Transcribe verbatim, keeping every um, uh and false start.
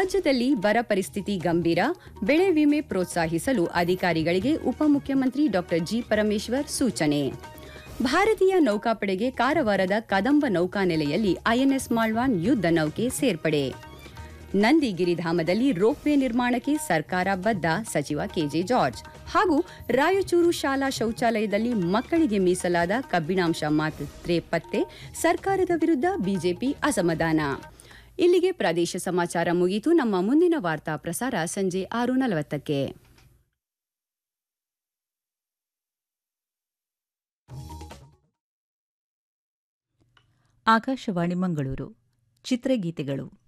ರಾಜ್ಯದಲ್ಲಿ ಬರ ಪರಿಸ್ಥಿತಿ ಗಂಭೀರ, ಬೆಳೆ ವಿಮೆ ಪ್ರೋತ್ಸಾಹಿಸಲು ಅಧಿಕಾರಿಗಳಿಗೆ ಉಪಮುಖ್ಯಮಂತ್ರಿ ಡಾ ಜಿ ಪರಮೇಶ್ವರ್ ಸೂಚನೆ. ಭಾರತೀಯ ನೌಕಾಪಡೆಗೆ ಕಾರವಾರದ ಕದಂಬ ನೌಕಾನೆಲೆಯಲ್ಲಿ ಐಎನ್ಎಸ್ ಮಾಳ್ವಾನ್ ಯುದ್ಧ ನೌಕೆ ಸೇರ್ಪಡೆ. ನಂದಿಗಿರಿಧಾಮದಲ್ಲಿ ರೋಪ್ವೇ ನಿರ್ಮಾಣಕ್ಕೆ ಸರ್ಕಾರ ಬದ್ಧ, ಸಚಿವ ಕೆಜೆ ಜಾರ್ಜ್. ಹಾಗೂ ರಾಯಚೂರು ಶಾಲಾ ಶೌಚಾಲಯದಲ್ಲಿ ಮಕ್ಕಳಿಗೆ ಮೀಸಲಾದ ಕಬ್ಬಿಣಾಂಶ ಮಾತ್ರೆ ಪತ್ತೆ, ಸರ್ಕಾರದ ವಿರುದ್ಧ ಬಿಜೆಪಿ ಅಸಮಾಧಾನ. ಇಲ್ಲಿಗೆ ಪ್ರದೇಶ ಸಮಾಚಾರ ಮುಗಿಯಿತು. ನಮ್ಮ ಮುಂದಿನ ವಾರ್ತಾ ಪ್ರಸಾರ ಸಂಜೆ ಆರು ನಲವತ್ತಕ್ಕೆ. ಆಕಾಶವಾಣಿ ಮಂಗಳೂರು ಚಿತ್ರಗೀತೆಗಳು.